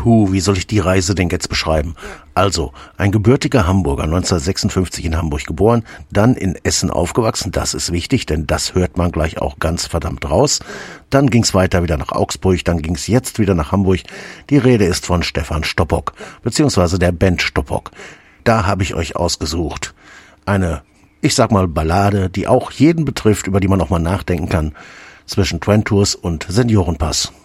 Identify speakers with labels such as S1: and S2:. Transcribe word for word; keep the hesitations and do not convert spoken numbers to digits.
S1: Puh, wie soll ich die Reise denn jetzt beschreiben? Also, ein gebürtiger Hamburger, neunzehnhundertsechsundfünfzig in Hamburg geboren, dann in Essen aufgewachsen, das ist wichtig, denn das hört man gleich auch ganz verdammt raus. Dann ging's weiter wieder nach Augsburg, dann ging's jetzt wieder nach Hamburg. Die Rede ist von Stefan Stoppock, beziehungsweise der Band Stoppock. Da habe ich euch ausgesucht. Eine, ich sag mal, Ballade, die auch jeden betrifft, über die man auch mal nachdenken kann, zwischen Twin Tours und Seniorenpass.